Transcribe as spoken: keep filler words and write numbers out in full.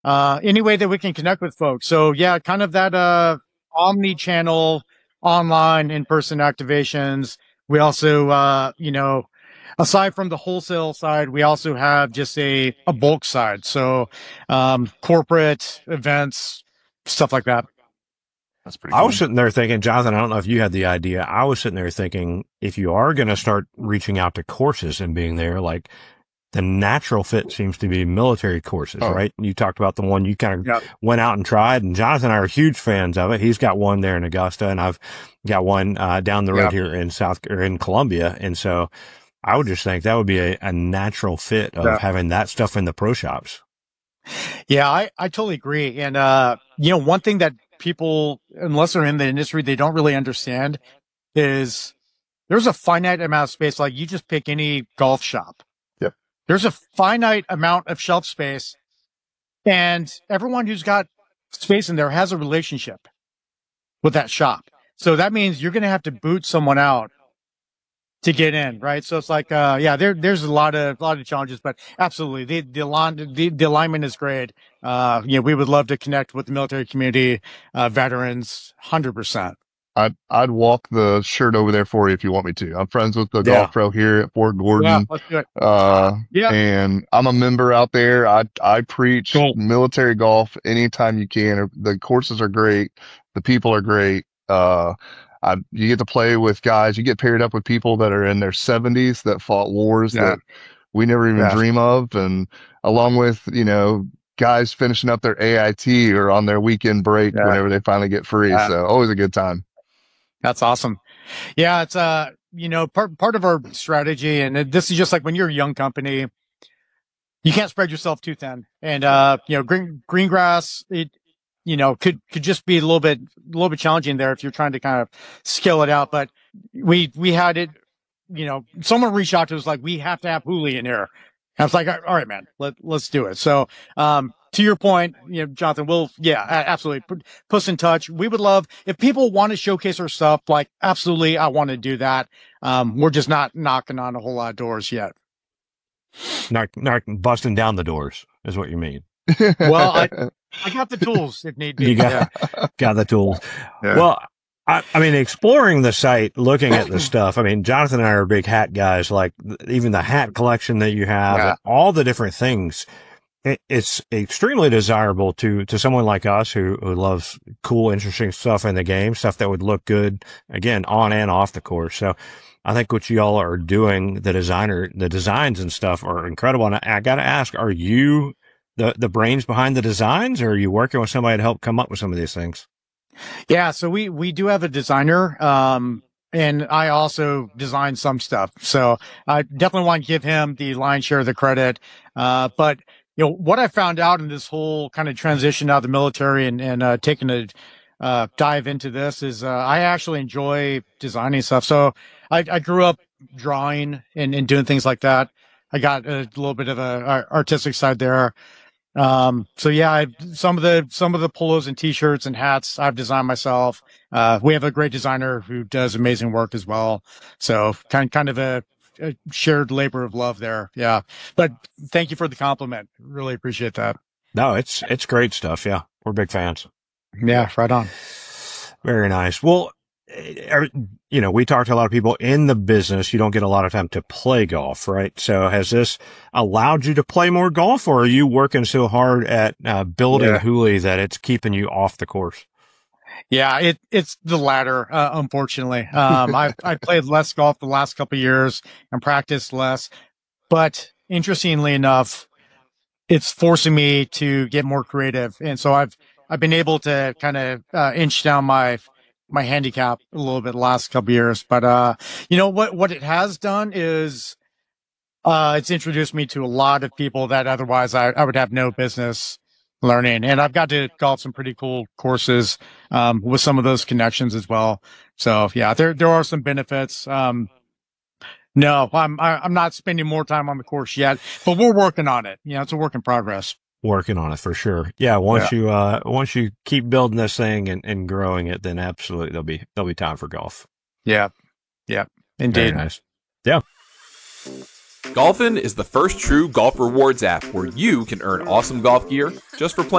uh, any way that we can connect with folks. So yeah, kind of that, uh, omni-channel online in-person activations. We also, uh, you know, aside from the wholesale side, we also have just a, a bulk side. So, um, corporate events, stuff like that. That's pretty I was cool. sitting there thinking, Jonathan, I don't know if you had the idea. I was sitting there thinking, if you are going to start reaching out to courses and being there, like the natural fit seems to be military courses, Oh. right? You talked about the one you kind of Yep. went out and tried, and Jonathan and I are huge fans of it. He's got one there in Augusta, and I've got one uh, down the road Yep. here in South or in Columbia. And so I would just think that would be a, a natural fit of Yeah. having that stuff in the pro shops. Yeah, I, I totally agree. And, uh, you know, one thing that people, unless they're in the industry, they don't really understand is there's a finite amount of space. Like you just pick any golf shop. Yep. There's a finite amount of shelf space, and everyone who's got space in there has a relationship with that shop. So that means you're going to have to boot someone out to get in, right? So it's like, uh, yeah, there, there's a lot of, a lot of challenges, but absolutely, the, the, align, the, the alignment is great. Uh, you know, we would love to connect with the military community, uh, veterans, one hundred percent. I'd, I'd walk the shirt over there for you if you want me to. I'm friends with the Yeah. golf pro here at Fort Yeah, Gordon. let's do it. Uh, Yeah. and I'm a member out there. I, I preach Cool. military golf anytime you can. The courses are great. The people are great. Uh, I, you get to play with guys. You get paired up with people that are in their seventies that fought wars Yeah. that we never even Yeah. dream of. And along with, you know, guys finishing up their A I T or on their weekend break Yeah. whenever they finally get free. Yeah. So always a good time. That's awesome. Yeah, it's uh, you know, part part of our strategy, and it- this is just like when you're a young company, you can't spread yourself too thin. And uh, you know, green green grass, it you know, could could just be a little bit a little bit challenging there if you're trying to kind of scale it out. But we we had it, you know, someone reached out to us like, we have to have Hooli in here. And I was like, all right, man, let let's do it. So um, to your point, you know, Jonathan, we'll yeah, a- absolutely put, put us in touch. We would love if people want to showcase our stuff. Like, absolutely, I want to do that. Um, we're just not knocking on a whole lot of doors yet. Not, not busting down the doors is what you mean. Well, I I got the tools if need be. You got, Yeah. got the tools. Yeah. Well, I, I mean, exploring the site, looking at the stuff. I mean, Jonathan and I are big hat guys, like th- even the hat collection that you have, Yeah. all the different things. It, it's extremely desirable to, to someone like us who, who loves cool, interesting stuff in the game, stuff that would look good, again, on and off the course. So I think what y'all are doing, the designer, the designs and stuff are incredible. And I, I got to ask, are you the, the brains behind the designs, or are you working with somebody to help come up with some of these things? Yeah, so we we do have a designer, um, and I also design some stuff. So I definitely want to give him the lion's share of the credit. Uh, but you know what I found out in this whole kind of transition out of the military and and uh, taking a uh, dive into this is uh, I actually enjoy designing stuff. So I, I grew up drawing and, and doing things like that. I got a little bit of a, a artistic side there. Um, so yeah, I, some of the, some of the polos and t-shirts and hats I've designed myself. Uh, we have a great designer who does amazing work as well. So kind, kind of a, a shared labor of love there. Yeah. But thank you for the compliment. Really appreciate that. No, it's, it's great stuff. Yeah. We're big fans. Yeah. Right on. Very nice. Well, er, you know, we talk to a lot of people in the business. You don't get a lot of time to play golf, right? So has this allowed you to play more golf, or are you working so hard at uh, building Yeah. Hooli that it's keeping you off the course? Yeah, it, it's the latter, uh, unfortunately. Um, I, I played less golf the last couple of years and practiced less, but interestingly enough, it's forcing me to get more creative. And so I've, I've been able to kind of, uh, inch down my, my handicap a little bit the last couple of years. But, uh, you know, what, what it has done is, uh, it's introduced me to a lot of people that otherwise I, I would have no business learning. And I've got to golf some pretty cool courses, um, with some of those connections as well. So yeah, there, there are some benefits. Um, no, I'm, I, I'm not spending more time on the course yet, but we're working on it. You know, it's a work in progress. Working on it for sure. Yeah. Once you, uh, once you keep building this thing and, and growing it, then absolutely there'll be, there'll be time for golf. Yeah. Yeah. Very Indeed. nice. Yeah. Golfin is the first true golf rewards app where you can earn awesome golf gear just for playing.